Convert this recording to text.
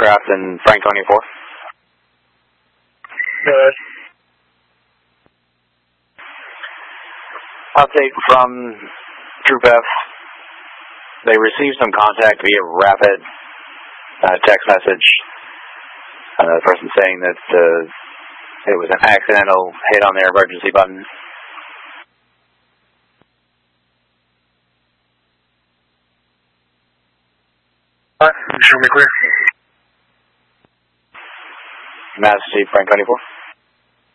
aircraft in Franconia 4. Good. Update from Troop F. They received some contact via rapid text message. The person saying that it was an accidental hit on their emergency button. Show me clear. Master Chief Franconia 4.